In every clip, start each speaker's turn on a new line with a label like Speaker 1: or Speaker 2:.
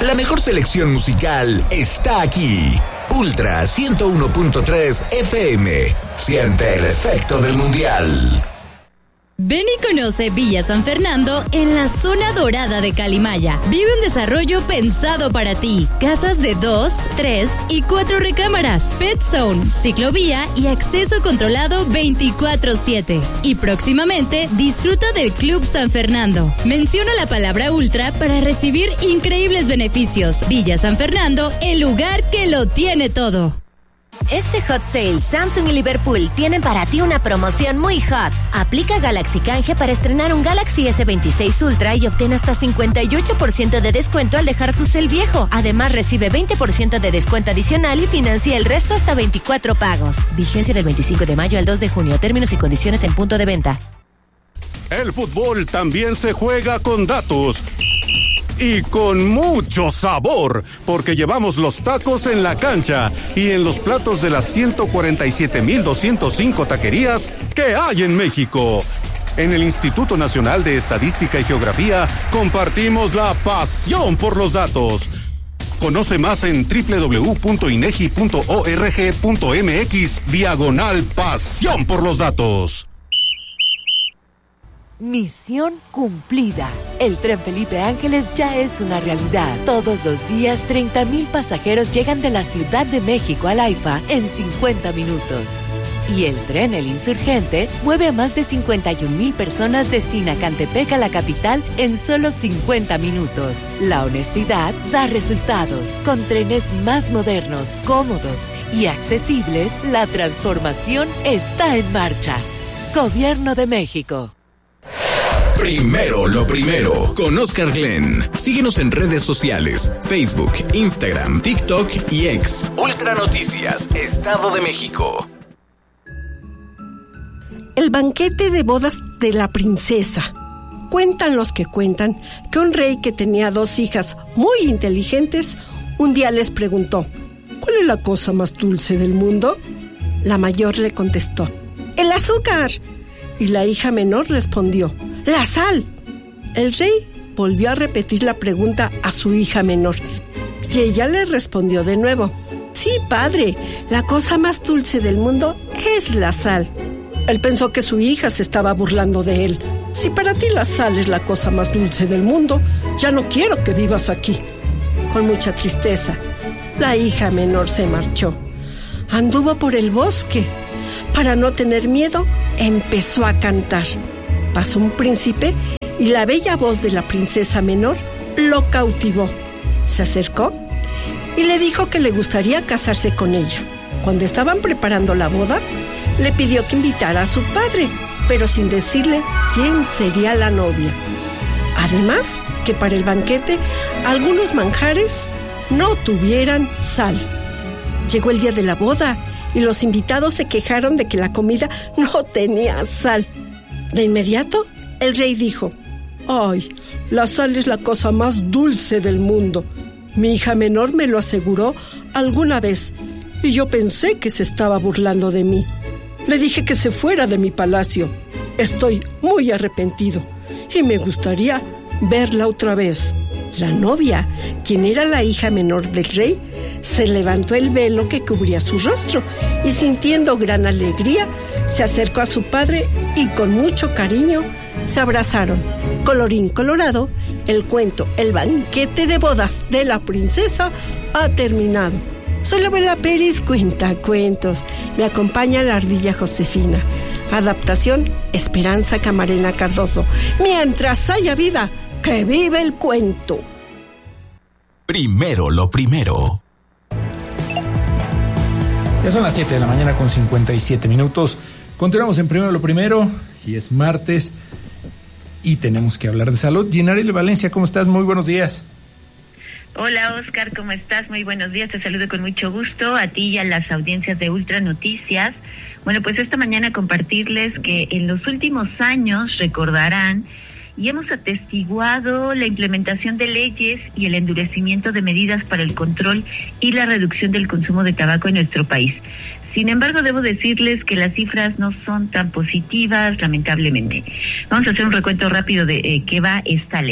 Speaker 1: La mejor selección musical está aquí. Ultra 101.3 FM. Siente el efecto del mundial.
Speaker 2: Ven y conoce Villa San Fernando en la zona dorada de Calimaya. Vive un desarrollo pensado para ti. Casas de 2, 3 y 4 recámaras. Pet Zone, ciclovía y acceso controlado 24/7. Y próximamente disfruta del Club San Fernando. Menciona la palabra Ultra para recibir increíbles beneficios. Villa San Fernando, el lugar que lo tiene todo.
Speaker 3: Este Hot Sale, Samsung y Liverpool tienen para ti una promoción muy hot. Aplica Galaxy Canje para estrenar un Galaxy S26 Ultra y obtén hasta 58% de descuento al dejar tu cel viejo. Además, recibe 20% de descuento adicional y financia el resto hasta 24 pagos. Vigencia del 25 de mayo al 2 de junio. Términos y condiciones en punto de venta.
Speaker 4: El fútbol también se juega con datos. Y con mucho sabor, porque llevamos los tacos en la cancha y en los platos de las 147,205 taquerías que hay en México. En el Instituto Nacional de Estadística y Geografía compartimos la pasión por los datos. Conoce más en www.inegi.org.mx/pasión por los datos.
Speaker 5: Misión cumplida. El Tren Felipe Ángeles ya es una realidad. Todos los días 30,000 pasajeros llegan de la Ciudad de México al AIFA en 50 minutos. Y el tren El Insurgente mueve a más de 51,000 personas de Sinacantepec a la capital en solo 50 minutos. La honestidad da resultados. Con trenes más modernos, cómodos y accesibles, la transformación está en marcha. Gobierno de México.
Speaker 1: Primero lo primero, con Oscar Glenn. Síguenos en redes sociales, Facebook, Instagram, TikTok y X. Ultra Noticias, Estado de México.
Speaker 6: El banquete de bodas de la princesa. Cuentan los que cuentan que un rey que tenía 2 hijas muy inteligentes, un día les preguntó: ¿cuál es la cosa más dulce del mundo? La mayor le contestó: el azúcar. Y la hija menor respondió: ¡la sal! El rey volvió a repetir la pregunta a su hija menor y ella le respondió de nuevo: sí, padre, la cosa más dulce del mundo es la sal. Él pensó que su hija se estaba burlando de él. Si para ti la sal es la cosa más dulce del mundo, ya no quiero que vivas aquí. Con mucha tristeza, la hija menor se marchó. Anduvo por el bosque. Para no tener miedo, empezó a cantar. Pasó un príncipe y la bella voz de la princesa menor lo cautivó. Se acercó y le dijo que le gustaría casarse con ella. Cuando estaban preparando la boda, le pidió que invitara a su padre, pero sin decirle quién sería la novia. Además, que para el banquete algunos manjares no tuvieran sal. Llegó el día de la boda y los invitados se quejaron de que la comida no tenía sal. De inmediato, el rey dijo: ¡ay, la sal es la cosa más dulce del mundo! Mi hija menor me lo aseguró alguna vez y yo pensé que se estaba burlando de mí. Le dije que se fuera de mi palacio. Estoy muy arrepentido y me gustaría verla otra vez. La novia, quien era la hija menor del rey, se levantó el velo que cubría su rostro y, sintiendo gran alegría, se acercó a su padre y con mucho cariño se abrazaron. Colorín colorado, el cuento El banquete de bodas de la princesa ha terminado. Soy la abuela Peris, cuenta cuentos. Me acompaña la ardilla Josefina. Adaptación Esperanza Camarena Cardoso. Mientras haya vida, que vive el cuento.
Speaker 1: Primero lo primero.
Speaker 7: Ya son las 7 de la mañana con 57 minutos. Continuamos en Primero lo Primero y es martes y tenemos que hablar de salud. Ginarelli Valencia, ¿cómo estás? Muy buenos días.
Speaker 8: Hola Oscar, ¿cómo estás? Muy buenos días, te saludo con mucho gusto a ti y a las audiencias de Ultra Noticias. Bueno, pues esta mañana compartirles que en los últimos años recordarán y hemos atestiguado la implementación de leyes y el endurecimiento de medidas para el control y la reducción del consumo de tabaco en nuestro país. Sin embargo, debo decirles que las cifras no son tan positivas, lamentablemente. Vamos a hacer un recuento rápido de qué va esta ley.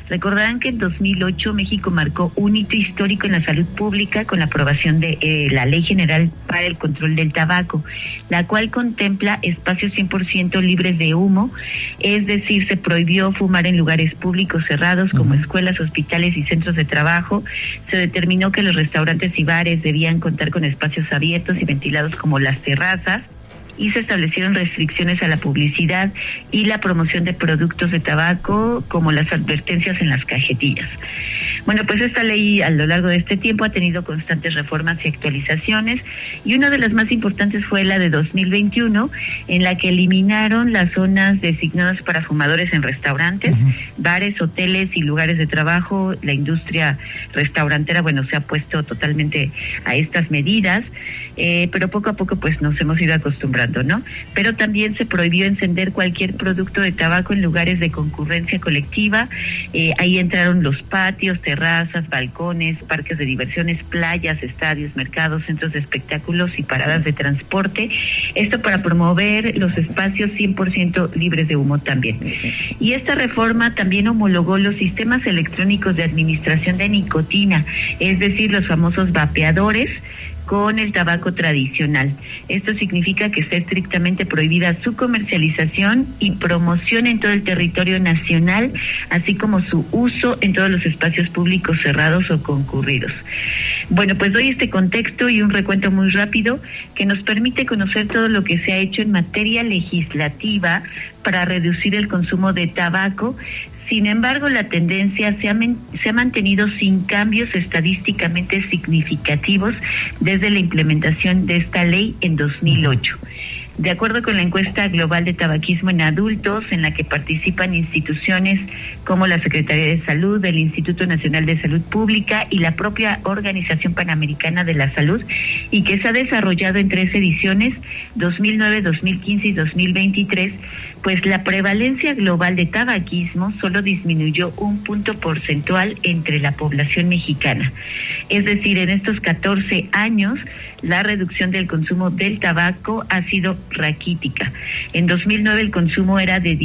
Speaker 8: Recordarán que en 2008 México marcó un hito histórico en la salud pública con la aprobación de la Ley General para el Control del Tabaco, la cual contempla espacios 100% libres de humo, es decir, se prohibió fumar en lugares públicos cerrados como escuelas, hospitales y centros de trabajo. Se determinó que los restaurantes y bares debían contar con espacios abiertos y ventilados como las terrazas, y se establecieron restricciones a la publicidad y la promoción de productos de tabaco, como las advertencias en las cajetillas. Bueno, pues esta ley a lo largo de este tiempo ha tenido constantes reformas y actualizaciones, y una de las más importantes fue la de 2021, en la que eliminaron las zonas designadas para fumadores en restaurantes, bares, hoteles y lugares de trabajo. La industria restaurantera, bueno, se ha puesto totalmente a estas medidas. Pero poco a poco pues nos hemos ido acostumbrando, ¿no? Pero también se prohibió encender cualquier producto de tabaco en lugares de concurrencia colectiva. Ahí entraron los patios, terrazas, balcones, parques de diversiones, playas, estadios, mercados, centros de espectáculos y paradas de transporte. Esto para promover los espacios 100% libres de humo también. Y esta reforma también homologó los sistemas electrónicos de administración de nicotina, es decir, los famosos vapeadores, con el tabaco tradicional. Esto significa que está estrictamente prohibida su comercialización y promoción en todo el territorio nacional, así como su uso en todos los espacios públicos cerrados o concurridos. Bueno, pues doy este contexto y un recuento muy rápido que nos permite conocer todo lo que se ha hecho en materia legislativa para reducir el consumo de tabaco. Sin embargo, la tendencia se ha mantenido sin cambios estadísticamente significativos desde la implementación de esta ley en 2008. De acuerdo con la encuesta global de tabaquismo en adultos, en la que participan instituciones como la Secretaría de Salud, el Instituto Nacional de Salud Pública y la propia Organización Panamericana de la Salud, y que se ha desarrollado en 3 ediciones, 2009, 2015 y 2023, pues la prevalencia global de tabaquismo solo disminuyó 1 punto porcentual entre la población mexicana. Es decir, en estos 14 años, la reducción del consumo del tabaco ha sido raquítica. En 2009 el consumo era de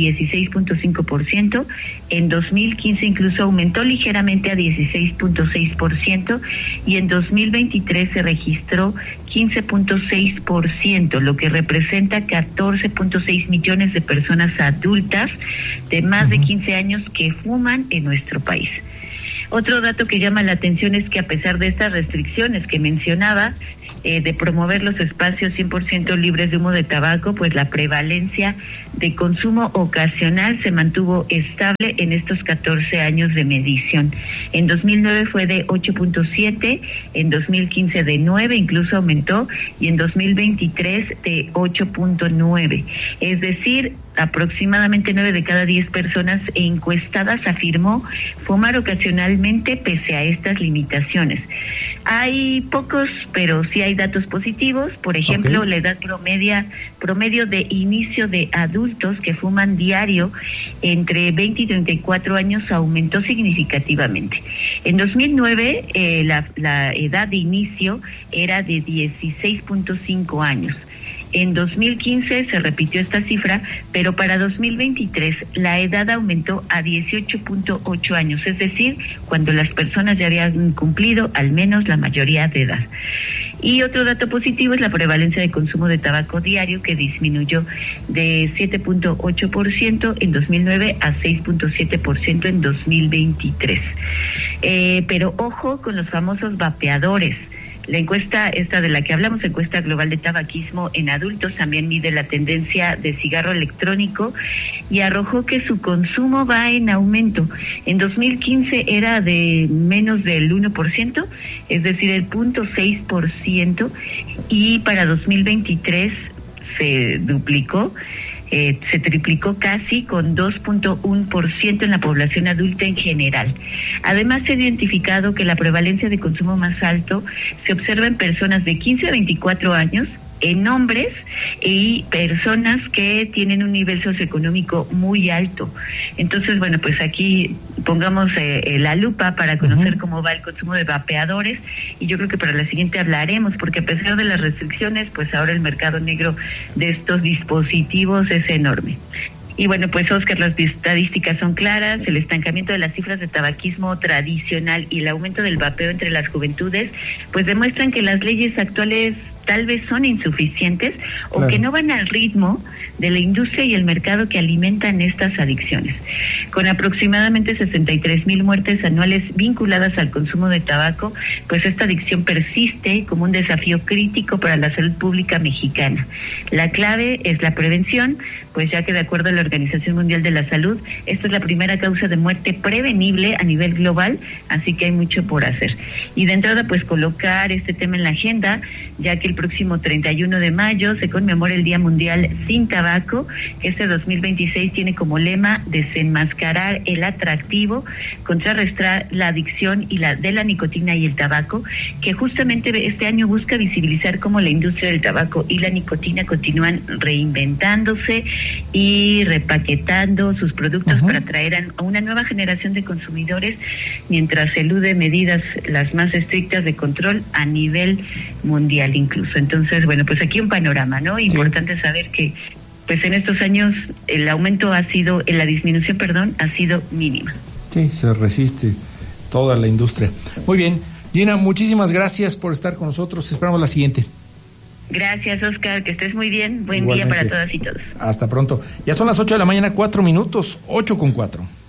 Speaker 8: 16.5%, en 2015 incluso aumentó ligeramente a 16.6%, y en 2023 se registró 15.6%, lo que representa 14.6 millones de personas adultas de más de 15 años que fuman en nuestro país. Otro dato que llama la atención es que a pesar de estas restricciones que mencionaba, de promover los espacios 100% libres de humo de tabaco, pues la prevalencia de consumo ocasional se mantuvo estable en estos 14 años de medición. En 2009 fue de 8.7, en 2015 de 9, incluso aumentó, y en 2023 de 8.9. Es decir, aproximadamente 9 de cada 10 personas encuestadas afirmó fumar ocasionalmente pese a estas limitaciones. Hay pocos, pero sí hay datos positivos. Por ejemplo, la edad promedio de inicio de adultos que fuman diario entre 20 y 34 años aumentó significativamente. En 2009 la edad de inicio era de 16.5 años. En 2015 se repitió esta cifra, pero para 2023 la edad aumentó a 18.8 años, es decir, cuando las personas ya habían cumplido al menos la mayoría de edad. Y otro dato positivo es la prevalencia de consumo de tabaco diario, que disminuyó de 7.8% en 2009 a 6.7% en 2023. Pero ojo con los famosos vapeadores. La encuesta esta de la que hablamos, encuesta global de tabaquismo en adultos, también mide la tendencia de cigarro electrónico y arrojó que su consumo va en aumento. En 2015 era de menos del 1%, es decir, el 0.6%, y para 2023 se duplicó. Se triplicó casi, con 2.1% en la población adulta en general. Además, se ha identificado que la prevalencia de consumo más alto se observa en personas de 15 a 24 años, en hombres y personas que tienen un nivel socioeconómico muy alto. Entonces, bueno, pues aquí pongamos la lupa para conocer cómo va el consumo de vapeadores, y yo creo que para la siguiente hablaremos, porque a pesar de las restricciones, pues ahora el mercado negro de estos dispositivos es enorme. Y bueno, pues Oscar, las estadísticas son claras, el estancamiento de las cifras de tabaquismo tradicional y el aumento del vapeo entre las juventudes, pues demuestran que las leyes actuales tal vez son insuficientes o que no van al ritmo de la industria y el mercado que alimentan estas adicciones. Con aproximadamente 63,000 muertes anuales vinculadas al consumo de tabaco, pues esta adicción persiste como un desafío crítico para la salud pública mexicana. La clave es la prevención, pues ya que de acuerdo a la Organización Mundial de la Salud, esta es la primera causa de muerte prevenible a nivel global, así que hay mucho por hacer. Y de entrada, pues colocar este tema en la agenda, ya que el próximo 31 de mayo se conmemora el Día Mundial Sin Tabaco. Este 2026 tiene como lema desenmascarar el atractivo, contrarrestar la adicción y de la nicotina y el tabaco, que justamente este año busca visibilizar cómo la industria del tabaco y la nicotina continúan reinventándose y repaquetando sus productos para atraer a una nueva generación de consumidores, mientras se elude medidas las más estrictas de control a nivel mundial incluso. Entonces, bueno, pues aquí un panorama, ¿no? Importante saber que pues en estos años la disminución ha sido mínima.
Speaker 7: Sí, se resiste toda la industria. Muy bien, Gina, muchísimas gracias por estar con nosotros. Esperamos la siguiente.
Speaker 8: Gracias, Oscar, que estés muy bien. Buen día para todas y todos.
Speaker 7: Hasta pronto. Ya son las 8 de la mañana, 4 minutos, 8:04.